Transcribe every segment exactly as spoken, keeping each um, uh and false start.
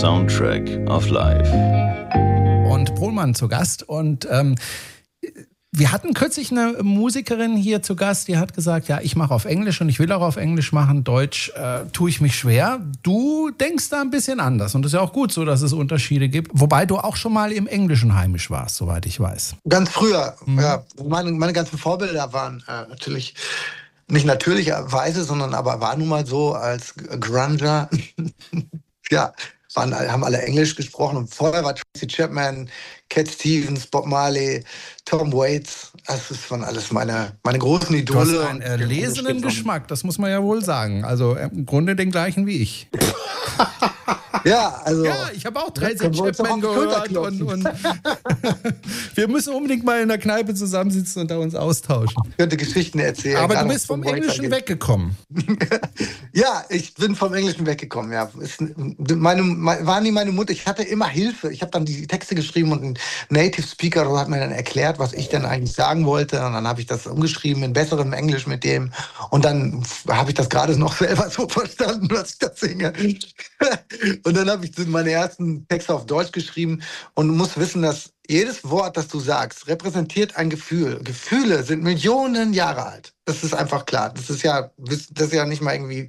Soundtrack of Life. Und Pohlmann zu Gast. Und ähm, wir hatten kürzlich eine Musikerin hier zu Gast, die hat gesagt, ja, ich mache auf Englisch und ich will auch auf Englisch machen. Deutsch äh, tue ich mich schwer. Du denkst da ein bisschen anders. Und das ist ja auch gut so, dass es Unterschiede gibt. Wobei du auch schon mal im Englischen heimisch warst, soweit ich weiß. Ganz früher, Mhm. ja. Meine, meine ganzen Vorbilder waren äh, natürlich, nicht natürlicherweise, sondern aber war nun mal so als Grunger. Ja, waren, haben alle Englisch gesprochen. Und vorher war Tracy Chapman, Cat Stevens, Bob Marley, Tom Waits. Das waren alles meine, meine großen Idole. Du hast einen erlesenen Geschmack, das muss man ja wohl sagen. Also im Grunde den gleichen wie ich. Ja, also. Ja, ich habe auch Tracy Chapman gehört und, und wir müssen unbedingt mal in der Kneipe zusammensitzen und da uns austauschen. Ich könnte Geschichten erzählen. Aber du bist vom Englischen weggekommen. Ja, ich bin vom Englischen weggekommen, ja. Ist meine, meine, war nie meine Mutter. Ich hatte immer Hilfe. Ich habe dann die Texte geschrieben und ein Native Speaker hat mir dann erklärt, was ich dann eigentlich sagen wollte. Und dann habe ich das umgeschrieben in besserem Englisch mit dem. Und dann habe ich das gerade noch selber so verstanden, was ich da singe. Und dann habe ich meine ersten Texte auf Deutsch geschrieben. Und du musst wissen, dass jedes Wort, das du sagst, repräsentiert ein Gefühl. Gefühle sind Millionen Jahre alt. Das ist einfach klar. Das ist ja, das ist ja nicht mal irgendwie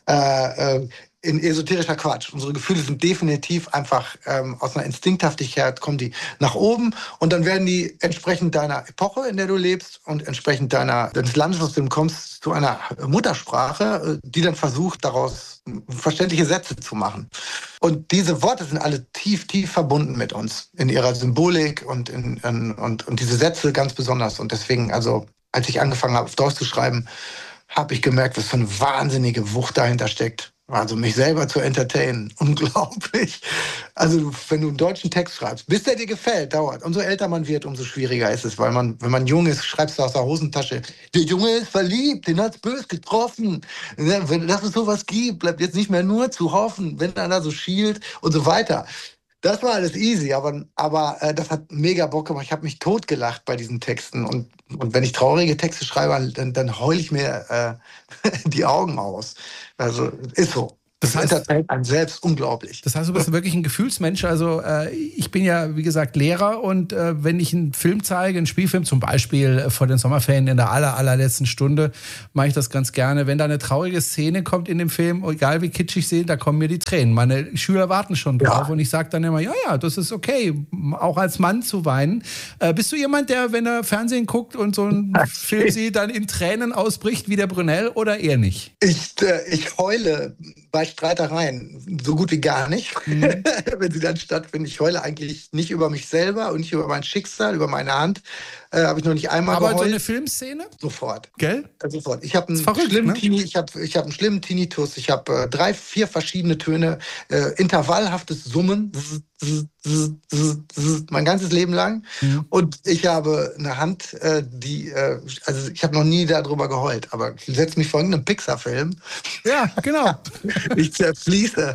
äh, äh, in esoterischer Quatsch. Unsere Gefühle sind definitiv einfach ähm, aus einer Instinkthaftigkeit, kommen die nach oben und dann werden die entsprechend deiner Epoche, in der du lebst und entsprechend deiner, deines Landes, aus dem du kommst, zu einer Muttersprache, die dann versucht, daraus verständliche Sätze zu machen. Und diese Worte sind alle tief, tief verbunden mit uns in ihrer Symbolik und, in, in, und, und diese Sätze ganz besonders. Und deswegen, also als ich angefangen habe, auf Deutsch zu schreiben, habe ich gemerkt, was für eine wahnsinnige Wucht dahinter steckt. Also mich selber zu entertainen, unglaublich. Also wenn du einen deutschen Text schreibst, bis der dir gefällt, dauert. Umso älter man wird, umso schwieriger ist es. Weil man, wenn man jung ist, schreibst du aus der Hosentasche, der Junge ist verliebt, den hat's bös getroffen. Wenn dass es sowas gibt, bleibt jetzt nicht mehr nur zu hoffen, wenn einer so schielt und so weiter. Das war alles easy, aber, aber äh, das hat mega Bock gemacht. Ich habe mich totgelacht bei diesen Texten. Und, und wenn ich traurige Texte schreibe, dann, dann heule ich mir äh, die Augen aus. Also ist so. Das, das heißt, entertaint einen selbst unglaublich. Das heißt, du bist wirklich ein Gefühlsmensch. Also äh, ich bin ja, wie gesagt, Lehrer und äh, wenn ich einen Film zeige, einen Spielfilm, zum Beispiel äh, vor den Sommerferien in der aller, allerletzten Stunde, mache ich das ganz gerne. Wenn da eine traurige Szene kommt in dem Film, egal wie kitschig sie, da kommen mir die Tränen. Meine Schüler warten schon drauf ja. Und ich sage dann immer, ja, ja, das ist okay, auch als Mann zu weinen. Äh, bist du jemand, der, wenn er Fernsehen guckt und so einen Film sieht, dann in Tränen ausbricht wie der Brunel oder eher nicht? Ich, äh, ich heule bei Streitereien so gut wie gar nicht, mhm. wenn sie dann stattfinden. Ich heule eigentlich nicht über mich selber und nicht über mein Schicksal, über meine Hand. Äh, habe ich noch nicht einmal Aber geheult. so eine Filmszene? Sofort. Gell? Äh, sofort. Ich habe einen, verrückt, schlimmen ne? Tini, ich hab, ich hab einen schlimmen Tinnitus. Ich habe äh, drei, vier verschiedene Töne, äh, intervallhaftes Summen, zzz, zzz, zzz, zzz, zzz, mein ganzes Leben lang. Mhm. Und ich habe eine Hand, äh, die, äh, also ich habe noch nie darüber geheult, aber ich setze mich vor irgendeinem Pixar-Film. Ja, genau. Ich zerfließe.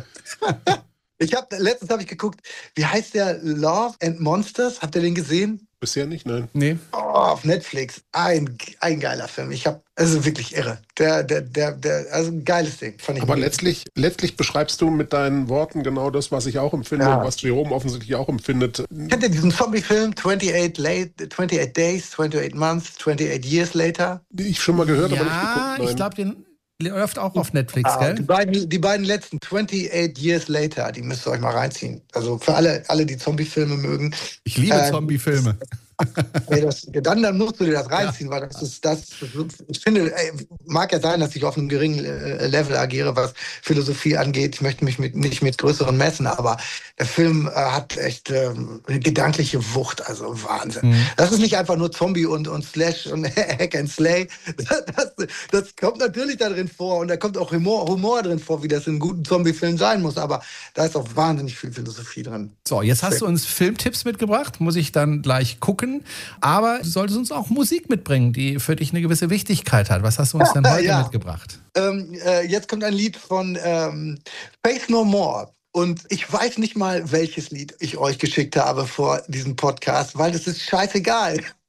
Ich hab, letztens habe ich geguckt, wie heißt der? Love and Monsters? Habt ihr den gesehen? Bisher nicht, nein. Nee. Oh, auf Netflix. Ein, ein geiler Film. Ich habe, also wirklich irre. Der, der, der, der, also ein geiles Ding. Fand ich Aber gut. letztlich, letztlich beschreibst du mit deinen Worten genau das, was ich auch empfinde, Ja. was Jerome offensichtlich auch empfindet. Kennt ihr diesen Zombie-Film twenty-eight, late, twenty-eight Days, twenty-eight Months, twenty-eight Years Later? Die ich schon mal gehört, aber nicht Ja, geguckt. Nein. ich glaube, den läuft auch auf Netflix, Ah, gell? die, beiden, die beiden letzten, twenty-eight Years Later, die müsst ihr euch mal reinziehen. Also für alle, alle die Zombie-Filme mögen. Ich liebe äh, Zombie-Filme. Ey, das, dann, dann musst du dir das reinziehen, ja. Weil das ist das. Ich finde, ey, mag ja sein, dass ich auf einem geringen äh, Level agiere, was Philosophie angeht. Ich möchte mich mit, nicht mit größeren messen, aber der Film äh, hat echt äh, eine gedankliche Wucht, also Wahnsinn. Mhm. Das ist nicht einfach nur Zombie und, und Slash und Hack and Slay. Das, das kommt natürlich da drin vor und da kommt auch Humor, Humor drin vor, wie das in einem guten Zombie-Film sein muss, aber da ist auch wahnsinnig viel Philosophie drin. So, jetzt hast du uns Filmtipps mitgebracht, muss ich dann gleich gucken. Aber du solltest uns auch Musik mitbringen, die für dich eine gewisse Wichtigkeit hat. Was hast du uns denn heute ja. mitgebracht? Ähm, äh, jetzt kommt ein Lied von ähm, Faith No More. Und ich weiß nicht mal, welches Lied ich euch geschickt habe vor diesem Podcast, weil das ist scheißegal.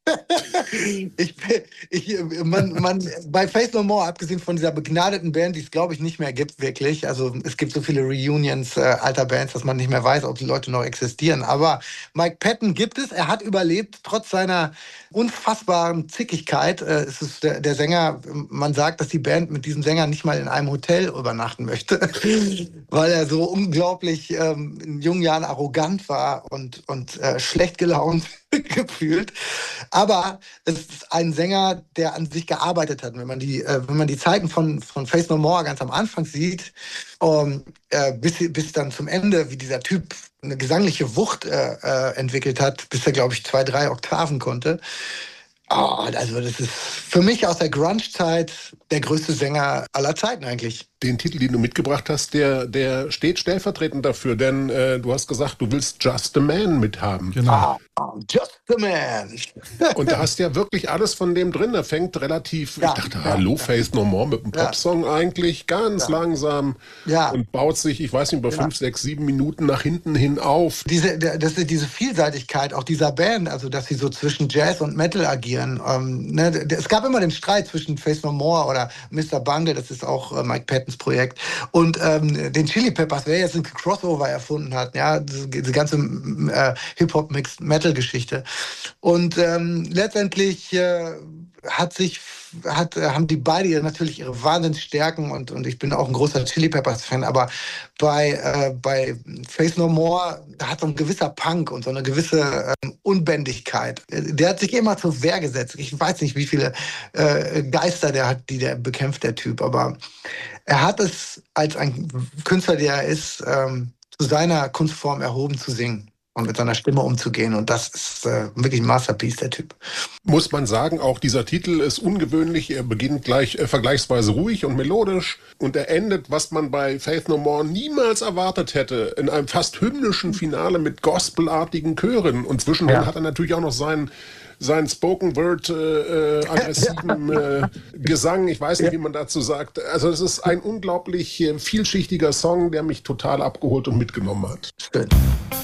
ich, ich, man, man, bei Faith No More, abgesehen von dieser begnadeten Band, die es, glaube ich, nicht mehr gibt, wirklich. Also es gibt so viele Reunions äh, alter Bands, dass man nicht mehr weiß, ob die Leute noch existieren. Aber Mike Patton gibt es. Er hat überlebt, trotz seiner unfassbaren Zickigkeit. Äh, es ist der, der Sänger, man sagt, dass die Band mit diesem Sänger nicht mal in einem Hotel übernachten möchte, weil er so unglaublich ähm, in jungen Jahren arrogant war und, und äh, schlecht gelaunt gefühlt. Aber es ist ein Sänger, der an sich gearbeitet hat. Wenn man die, äh, wenn man die Zeiten von, von Faith No More ganz am Anfang sieht, um, äh, bis, bis dann zum Ende, wie dieser Typ eine gesangliche Wucht äh, äh, entwickelt hat, bis er, glaube ich, zwei, drei Oktaven konnte. Oh, also das ist für mich aus der Grunge-Zeit der größte Sänger aller Zeiten eigentlich. Den Titel, den du mitgebracht hast, der, der steht stellvertretend dafür, denn äh, du hast gesagt, du willst Just a Man mithaben. Genau. Ah, Just a Man. Und da hast ja wirklich alles von dem drin. Er fängt relativ, Ja, ich dachte, ja, hallo, ja. Faith No More mit einem Ja. Popsong eigentlich, ganz Ja. langsam Ja. und baut sich, ich weiß nicht, über Ja. fünf, sechs, sieben Minuten nach hinten hin auf. Diese, der- das ist diese Vielseitigkeit auch dieser Band, also dass sie so zwischen Jazz und Metal agieren. Ähm, ne, d- es gab immer den Streit zwischen Faith No More oder Mister Bungle, das ist auch äh, Mike Pattons Projekt, und ähm, den Chili Peppers, wer jetzt ein Crossover erfunden hat, ja, diese, diese ganze äh, Hip-Hop-Mix-Metal-Geschichte. Und ähm, letztendlich äh, hat sich hat, äh, haben die beide natürlich ihre Wahnsinnsstärken und, und ich bin auch ein großer Chili Peppers Fan, aber bei, äh, bei Faith No More, da hat so ein gewisser Punk und so eine gewisse ähm, Unbändigkeit. Äh, Der hat sich immer zur Wehr gesetzt. Ich weiß nicht, wie viele äh, Geister der hat, die der bekämpft, der Typ, aber er hat es als ein Künstler, der er ist, ähm, zu seiner Kunstform erhoben zu singen und mit seiner Stimme umzugehen. Und das ist äh, wirklich ein Masterpiece, der Typ. Muss man sagen, auch dieser Titel ist ungewöhnlich. Er beginnt gleich äh, vergleichsweise ruhig und melodisch und er endet, was man bei Faith No More niemals erwartet hätte, in einem fast hymnischen Finale mit gospelartigen Chören. Und zwischendrin Ja. hat er natürlich auch noch seinen seinen Spoken Word äh, äh, aggressiven äh, Gesang, ich weiß nicht, wie man dazu sagt. Also es ist ein unglaublich äh, vielschichtiger Song, der mich total abgeholt und mitgenommen hat. Schön.